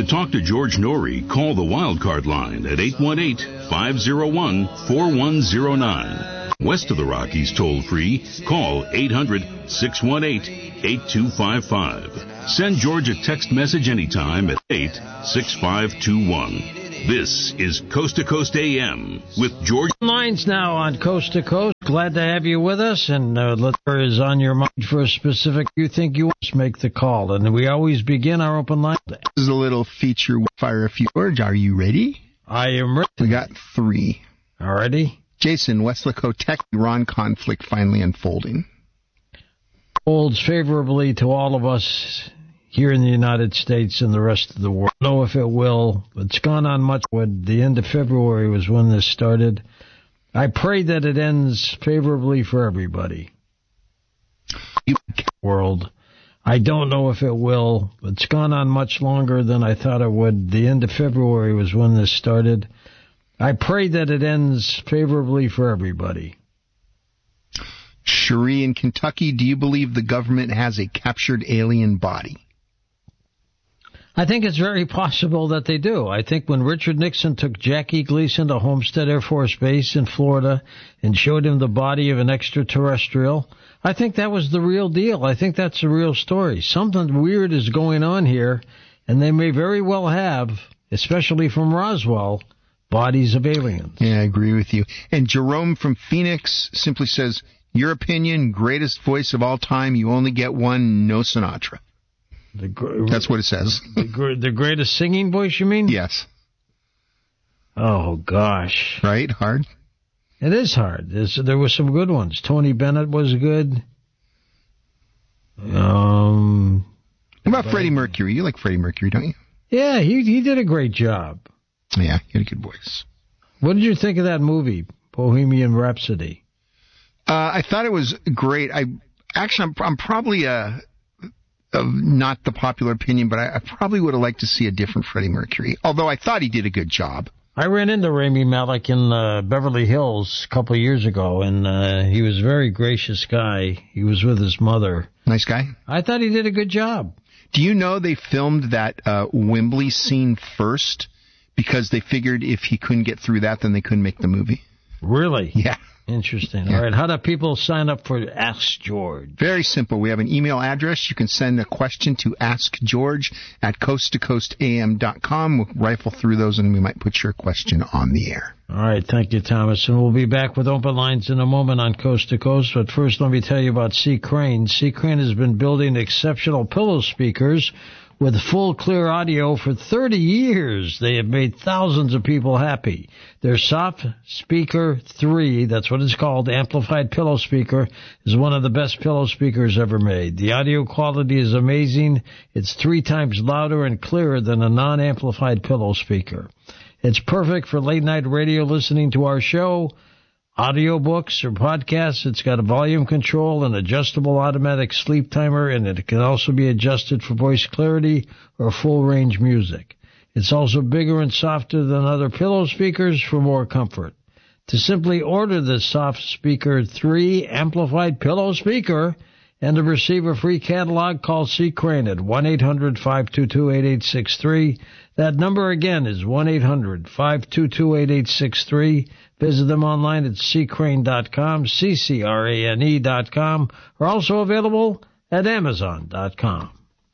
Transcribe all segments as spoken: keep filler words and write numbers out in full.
To talk to George Norrie, call the Wildcard line at eight one eight, five oh one, four one oh nine. West of the Rockies toll-free, call eight hundred, six one eight, eight two five five. Send George a text message anytime at eight six five two one. This is Coast to Coast A M with George. Lines now on Coast to Coast. Glad to have you with us, and uh, whatever is on your mind for a specific you think you want to make the call. And we always begin our open line. This is a little feature. Fire a few. George, are you ready? I am ready. We got three. Already? Jason, Weslaco Tech-Iran conflict finally unfolding. Holds favorably to all of us here in the United States and the rest of the world. I don't know if it will. It's gone on much. The end of February was when this started. I pray that it ends favorably for everybody. World. I don't know if it will. It's gone on much longer than I thought it would. The end of February was when this started. I pray that it ends favorably for everybody. Cherie in Kentucky, do you believe the government has a captured alien body? I think it's very possible that they do. I think when Richard Nixon took Jackie Gleason to Homestead Air Force Base in Florida and showed him the body of an extraterrestrial, I think that was the real deal. I think that's the real story. Something weird is going on here, and they may very well have, especially from Roswell, bodies of aliens. Yeah, I agree with you. And Jerome from Phoenix simply says, your opinion, greatest voice of all time, you only get one, no Sinatra. The gr- That's what it says. the, gr- the greatest singing voice, you mean? Yes. Oh, gosh. Right? Hard? It is hard. There's, there were some good ones. Tony Bennett was good. Um, what about Freddie Mercury? You like Freddie Mercury, don't you? Yeah, he he did a great job. Yeah, he had a good voice. What did you think of that movie, Bohemian Rhapsody? Uh, I thought it was great. I Actually, I'm, I'm probably a... Of not the popular opinion, but I, I probably would have liked to see a different Freddie Mercury, although I thought he did a good job. I ran into Rami Malek in uh, Beverly Hills a couple of years ago, and uh, he was a very gracious guy. He was with his mother. Nice guy. I thought he did a good job. Do you know they filmed that uh, Wembley scene first because they figured if he couldn't get through that, then they couldn't make the movie? Really? Yeah. Interesting. Yeah. All right. How do people sign up for Ask George? Very simple. We have an email address. You can send a question to askgeorge at coast to coast a m dot com. We'll rifle through those, and we might put your question on the air. All right. Thank you, Thomas. And we'll be back with open lines in a moment on Coast to Coast. But first, let me tell you about C. Crane. C. Crane has been building exceptional pillow speakers with full clear audio for thirty years. They have made thousands of people happy. Their Soft Speaker three, that's what it's called, amplified pillow speaker, is one of the best pillow speakers ever made. The audio quality is amazing. It's three times louder and clearer than a non-amplified pillow speaker. It's perfect for late-night radio listening to our show, audiobooks or podcasts. It's got a volume control, an adjustable automatic sleep timer, and it can also be adjusted for voice clarity or full-range music. It's also bigger and softer than other pillow speakers for more comfort. To simply order the Soft Speaker three amplified pillow speaker and to receive a free catalog, call C. Crane at one eight hundred, five two two, eight eight six three. That number again is one eight hundred, five two two, eight eight six three. Visit them online at c crane dot com, C C R A N E dot com, or also available at amazon dot com.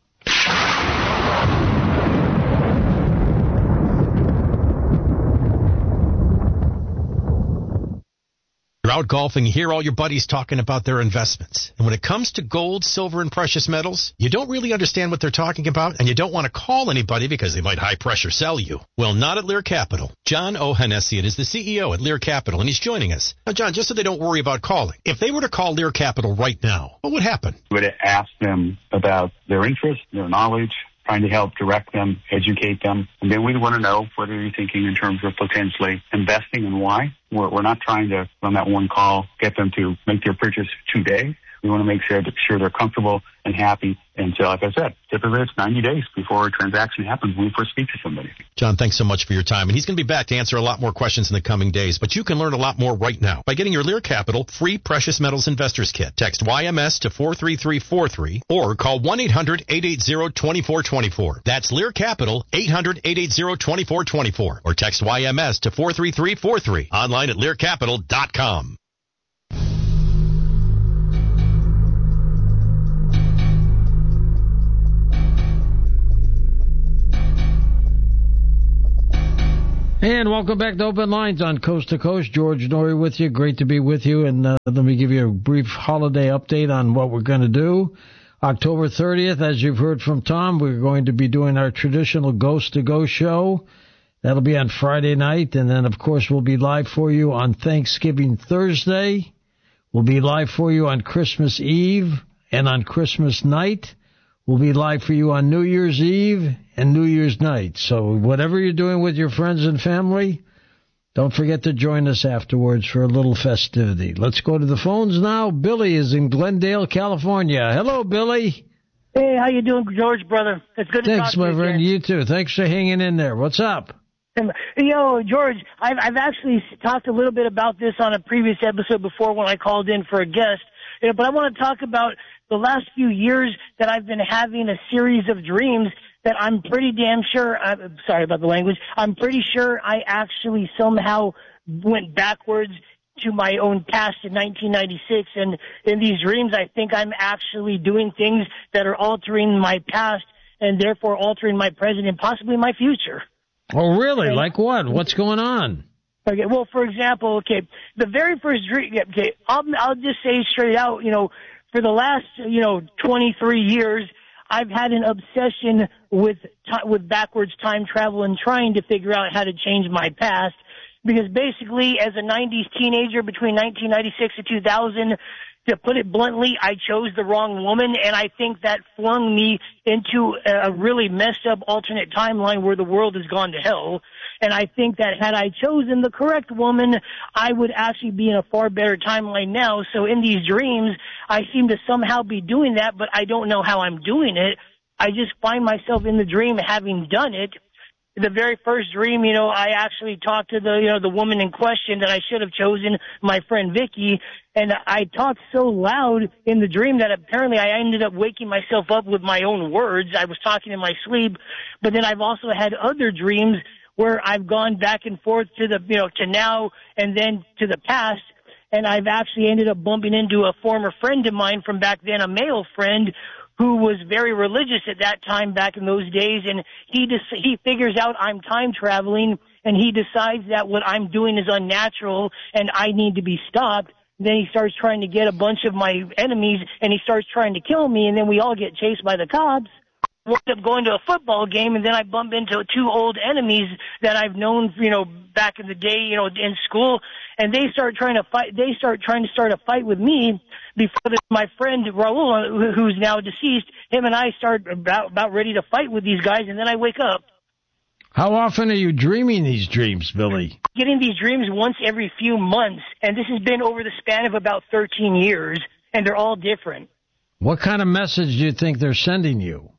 You're out golfing, you hear all your buddies talking about their investments. And when it comes to gold, silver, and precious metals, you don't really understand what they're talking about, and you don't want to call anybody because they might high-pressure sell you. Well, not at Lear Capital. John Ohanessian is the C E O at Lear Capital, and he's joining us. Now, John, just so they don't worry about calling, if they were to call Lear Capital right now, what would happen? We would ask them about their interests, their knowledge, trying to help direct them, educate them. And then we'd want to know what are you thinking in terms of potentially investing and why. We're, we're not trying to, on that one call, get them to make their purchase today. We want to make sure, sure they're comfortable and happy. And so, like I said, typically it's ninety days before a transaction happens when we first speak to somebody. John, thanks so much for your time. And he's going to be back to answer a lot more questions in the coming days. But you can learn a lot more right now by getting your Lear Capital free Precious Metals Investors Kit. Text Y M S to four three three four three or call one eight hundred eight eight zero two four two four. That's Lear Capital, eight hundred eight eight zero two four two four. Or text Y M S to four three three four three. Online at lear capital dot com. And welcome back to Open Lines on Coast to Coast. George Noory with you. Great to be with you. And uh, let me give you a brief holiday update on what we're going to do. October thirtieth, as you've heard from Tom, we're going to be doing our traditional Ghost to Go show. That'll be on Friday night. And then, of course, we'll be live for you on Thanksgiving Thursday. We'll be live for you on Christmas Eve and on Christmas night. We'll be live for you on New Year's Eve and New Year's night. So whatever you're doing with your friends and family, don't forget to join us afterwards for a little festivity. Let's go to the phones now. Billy is in Glendale, California. Hello, Billy. Hey, how you doing, George, brother? It's good to Thanks, talk to you. Thanks, my friend. You too. Thanks for hanging in there. What's up? Yo, George, I've, I've actually talked a little bit about this on a previous episode before when I called in for a guest, but I want to talk about the last few years that I've been having a series of dreams that I'm pretty damn sure, I'm sorry about the language, I'm pretty sure I actually somehow went backwards to my own past in nineteen ninety-six. And in these dreams, I think I'm actually doing things that are altering my past and therefore altering my present and possibly my future. Oh, really? Okay. Like what? What's going on? Okay, well, for example, okay, the very first dream, okay, I'll, I'll just say straight out, you know, for the last, you know, twenty-three years, I've had an obsession with t- with backwards time travel and trying to figure out how to change my past. Because basically, as a nineties teenager between nineteen ninety-six and two thousand, to put it bluntly, I chose the wrong woman, and I think that flung me into a really messed up alternate timeline where the world has gone to hell. And I think that had I chosen the correct woman, I would actually be in a far better timeline now. So in these dreams, I seem to somehow be doing that, but I don't know how I'm doing it. I just find myself in the dream having done it. The very first dream, you know, I actually talked to the, you know, the woman in question that I should have chosen, my friend Vicky, and I talked so loud in the dream that apparently I ended up waking myself up with my own words. I was talking in my sleep, but then I've also had other dreams where I've gone back and forth to the, you know, to now and then to the past, and I've actually ended up bumping into a former friend of mine from back then, a male friend, who was very religious at that time back in those days, and he des- he figures out I'm time traveling, and he decides that what I'm doing is unnatural and I need to be stopped. Then he starts trying to get a bunch of my enemies, and he starts trying to kill me, and then we all get chased by the cops. I end up going to a football game, and then I bump into two old enemies that I've known, you know, back in the day, you know, in school, and they start trying to fight. They start trying to start a fight with me. Before this, my friend Raul, who's now deceased, him and I start about about ready to fight with these guys, and then I wake up. How often are you dreaming these dreams, Billy? Getting these dreams once every few months, and this has been over the span of about thirteen years, and they're all different. What kind of message do you think they're sending you?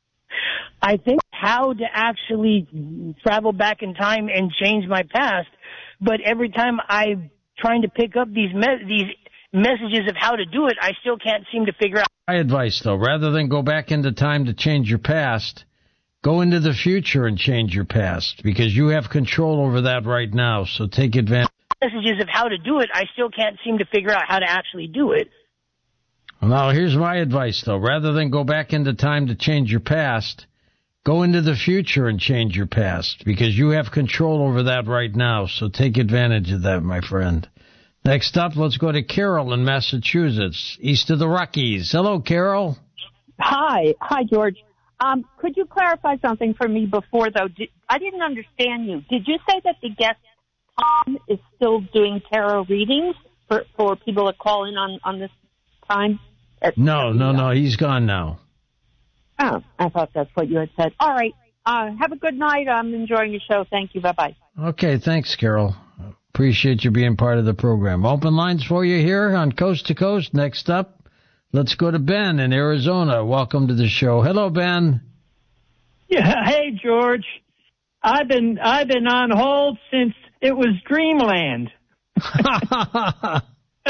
I think how to actually travel back in time and change my past, but every time I'm trying to pick up these me- these messages of how to do it, I still can't seem to figure out. My advice, though, rather than go back into time to change your past, go into the future and change your past, because you have control over that right now, so take advantage. Messages of how to do it, I still can't seem to figure out how to actually do it. Well, now, here's my advice, though. Rather than go back into time to change your past, go into the future and change your past, because you have control over that right now, so take advantage of that, my friend. Next up, let's go to Carol in Massachusetts, east of the Rockies. Hello, Carol. Hi. Hi, George. Um, could you clarify something for me before, though? Did, I didn't understand you. Did you say that the guest, Tom, is still doing tarot readings for, for people that call in on, on this time? At, no, no, no. He's gone now. Oh, I thought that's what you had said. All right. Uh, have a good night. I'm enjoying your show. Thank you. Bye-bye. Okay, thanks, Carol. Appreciate you being part of the program. Open lines for you here on Coast to Coast. Next up, Let's go to Ben in Arizona. Welcome to the show. Hello, Ben. Yeah, hey, George. I've been I've been on hold since it was Dreamland. uh,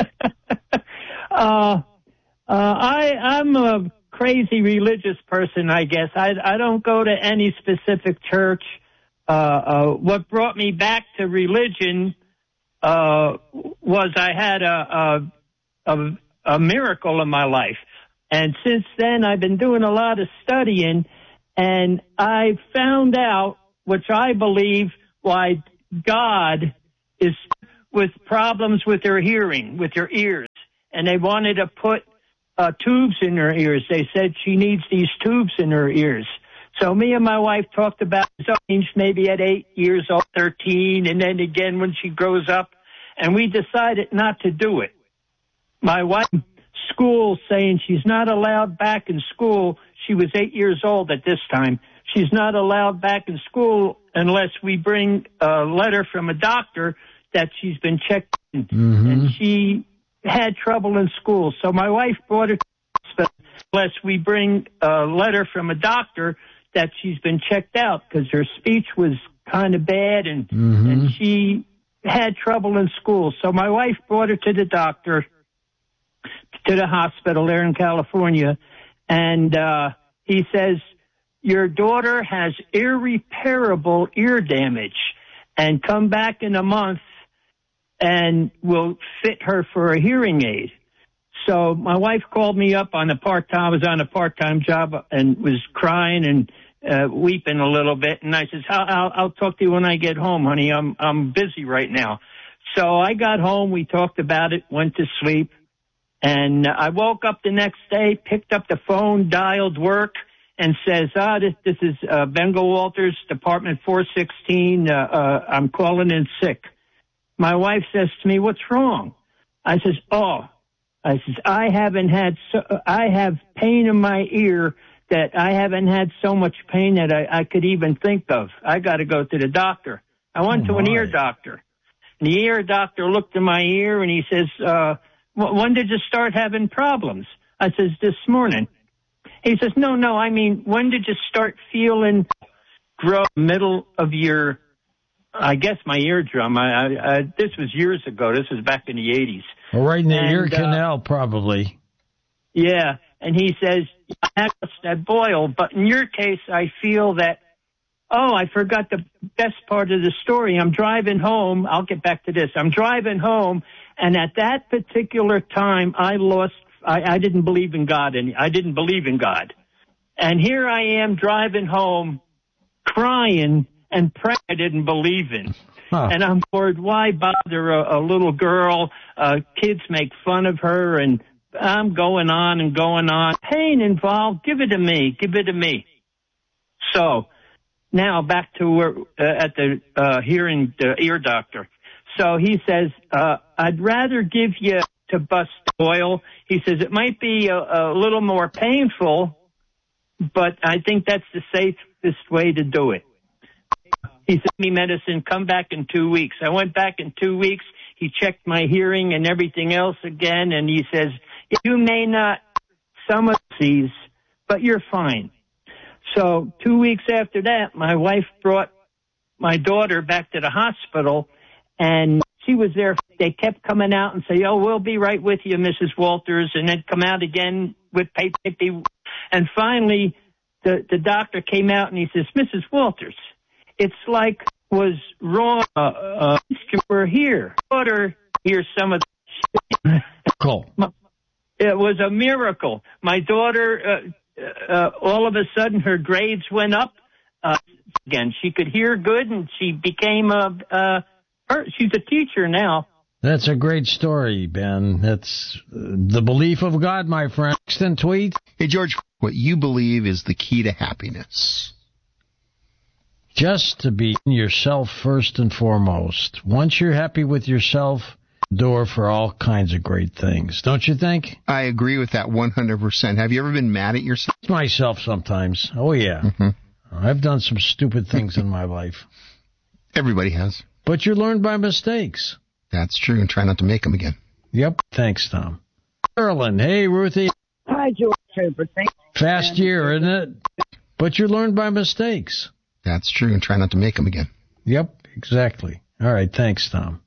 uh, I I'm a crazy religious person, I guess. I I don't go to any specific church. Uh, uh, what brought me back to religion uh, was I had a, a a a miracle in my life, and since then I've been doing a lot of studying, and I found out, which I believe, why God is with problems with her hearing, with her ears, and they wanted to put uh, tubes in her ears. They said she needs these tubes in her ears. So me and my wife talked about change maybe at eight years old, thirteen, and then again when she grows up, and we decided not to do it. My wife, school saying she's not allowed back in school. She was eight years old at this time. She's not allowed back in school unless we bring a letter from a doctor that she's been checked in. Mm-hmm. And she had trouble in school. So my wife brought her to the hospital unless we bring a letter from a doctor that she's been checked out because her speech was kind of bad and, mm-hmm. and she had trouble in school. So my wife brought her to the doctor, to the hospital there in California, and uh, he says, your daughter has irreparable ear damage, and come back in a month and we'll fit her for a hearing aid. So my wife called me up on a part-time, I was on a part-time job and was crying and uh, weeping a little bit. And I says, I'll, I'll, I'll talk to you when I get home, honey. I'm, I'm busy right now. So I got home. We talked about it, went to sleep. And I woke up the next day, picked up the phone, dialed work, and says, ah, this, this is uh, Bengal Walters, Department four sixteen. Uh, uh, I'm calling in sick. My wife says to me, what's wrong? I says, oh, I says, I haven't had, so, I have pain in my ear that I haven't had so much pain that I, I could even think of. I got to go to the doctor. I went oh, to an ear doctor. And the ear doctor looked in my ear and he says, uh, when did you start having problems? I says, this morning. He says, no, no, I mean, when did you start feeling grow middle of your, I guess my eardrum. I, I, I this was years ago. This was back in the eighties. Well, right in the and, ear canal, uh, probably. Yeah, and he says, that's that boil, but in your case, I feel that, oh, I forgot the best part of the story. I'm driving home. I'll get back to this. I'm driving home, and at that particular time, I lost, I, I didn't believe in God, and I didn't believe in God. And here I am driving home, crying, and praying I didn't believe in. Huh. And I'm bored. Why bother a, a little girl? Uh, kids make fun of her, and I'm going on and going on. Pain involved. Give it to me. Give it to me. So now back to where, uh, at the uh, hearing the ear doctor. So he says, uh, I'd rather give you to bust oil. He says it might be a, a little more painful, but I think that's the safest way to do it. He sent me medicine, come back in two weeks. I went back in two weeks. He checked my hearing and everything else again, and he says, you may not some of these, but you're fine. So two weeks after that, my wife brought my daughter back to the hospital, and she was there. They kept coming out and say, oh, we'll be right with you, Missus Walters, and then come out again with paper. And finally, the, the doctor came out and he says, Missus Walters, it's like was wrong. Uh, uh, we're here. Daughter, here's some of the cool. It was a miracle. My daughter, uh, uh, all of a sudden, her grades went up. Uh, again, she could hear good, and she became a, uh, her, she's a teacher now. That's a great story, Ben. That's uh, the belief of God, my friend. Next and tweet. Hey, George, what you believe is the key to happiness? Just to be yourself first and foremost. Once you're happy with yourself, door for all kinds of great things. Don't you think? I agree with that one hundred percent. Have you ever been mad at yourself? Myself sometimes. Oh, yeah. Mm-hmm. I've done some stupid things in my life. Everybody has. But you learn by mistakes. That's true, and try not to make them again. Yep. Thanks, Tom. Carolyn. Hey, Ruthie. Hi, George. Thank Fast year, isn't it? But you learn by mistakes. That's true, and try not to make them again. Yep, exactly. All right, thanks, Tom.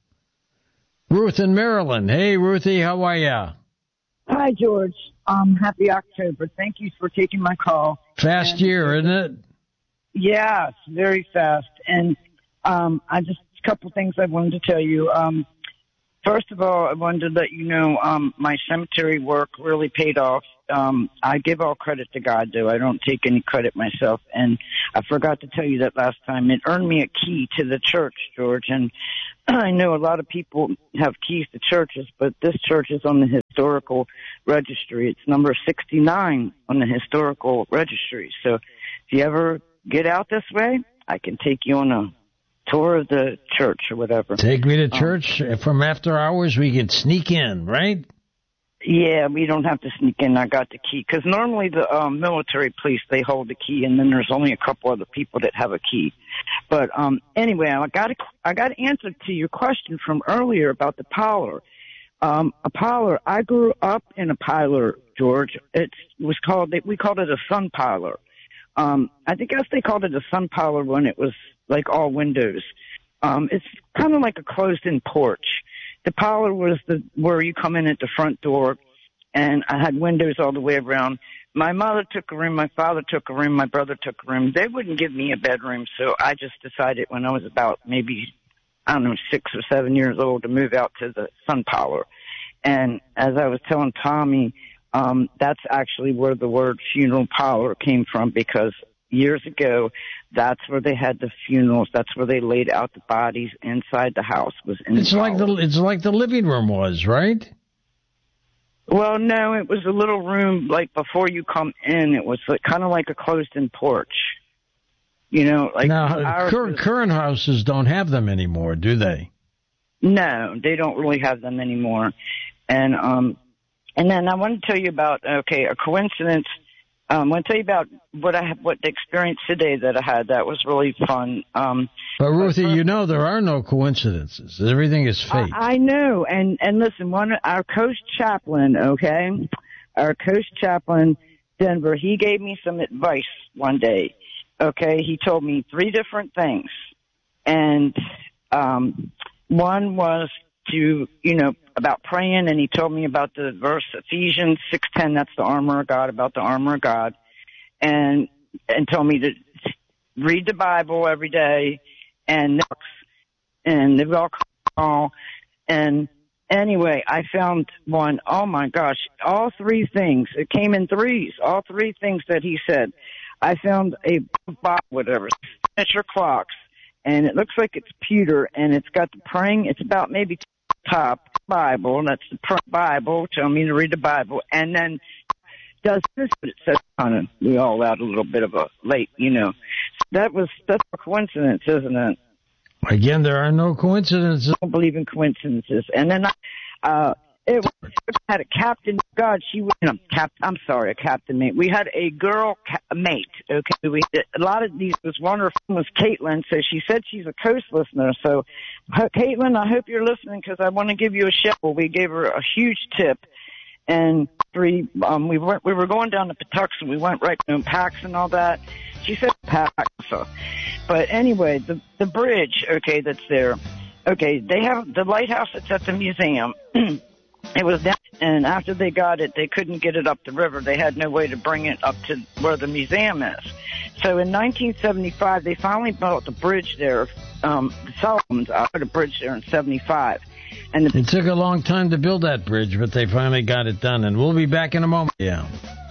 Ruth in Maryland. Hey, Ruthie, how are ya? Hi, George. Um, happy October. Thank you for taking my call. Fast and, year, isn't it? Yeah, it's very fast. And um, I just a couple things I wanted to tell you. Um, first of all, I wanted to let you know um, my cemetery work really paid off. Um, I give all credit to God, though. I don't take any credit myself. And I forgot to tell you that last time. It earned me a key to the church, George. And I know a lot of people have keys to churches, but this church is on the historical registry. It's number sixty-nine on the historical registry. So if you ever get out this way, I can take you on a tour of the church or whatever. Take me to church. Um, From after hours, we can sneak in, right? Yeah, we don't have to sneak in. I got the key. Because normally the um, military police, they hold the key, and then there's only a couple other people that have a key. But um, anyway, I got a, I got an answer to your question from earlier about the parlor. Um, a parlor, I grew up in a parlor, George. It was called, we called it a sun parlor. Um, I think guess they called it a sun parlor when it was like all windows. Um, it's kind of like a closed-in porch. The parlor was the where you come in at the front door, and I had windows all the way around. My mother took a room, my father took a room, my brother took a room. They wouldn't give me a bedroom, so I just decided when I was about maybe, I don't know, six or seven years old to move out to the sun parlor. And as I was telling Tommy, um, that's actually where the word funeral parlor came from, because years ago, that's where they had the funerals. That's where they laid out the bodies inside the house. Was in It's the like the it's like the living room was, right? Well, no, it was a little room like before you come in. It was like, kind of like a closed-in porch. You know, like now current, was, current houses don't have them anymore, do they? No, they don't really have them anymore. And um, and then I want to tell you about okay, a coincidence. Um, I want to tell you about what I what the experience today that I had. That was really fun. Um, but Ruthie, but first, you know there are no coincidences. Everything is fate. I, I know. And and listen, one our coach chaplain, okay, our coach chaplain, Denver, he gave me some advice one day. Okay, he told me three different things, and um, one was to you know about praying, and he told me about the verse Ephesians six ten. That's the armor of God, about the armor of God, and and told me to read the Bible every day, and and they've all call. And anyway, I found one. Oh my gosh, all three things. It came in threes. All three things that he said. I found a box, whatever, signature clocks, and it looks like it's pewter, and it's got the praying. It's about maybe top Bible, and that's the Bible. Tell me to read the Bible, and then does this, but it says kind of we all out a little bit of a late, you know. That was that's a coincidence, isn't it? Again, there are no coincidences. I don't believe in coincidences. And then I, uh, it was, had a captain. God, she was. You know, cap, I'm sorry, a captain mate. We had a girl ca- mate. Okay, we a lot of these. Was one of her was Caitlin. So she said she's a coast listener. So, Caitlin, I hope you're listening because I want to give you a shout. Well, we gave her a huge tip, and three. Um, we went. We were going down to Patuxent. We went right to Pax and all that. She said Pax. So. But anyway, the the bridge. Okay, that's there. Okay, they have the lighthouse that's at the museum. It was down, and after they got it, they couldn't get it up the river. They had no way to bring it up to where the museum is. So in nineteen seventy-five, they finally built the bridge there. Um, the Solomons I put a bridge there in seventy-five. And the- it took a long time to build that bridge, but they finally got it done. And we'll be back in a moment. Yeah.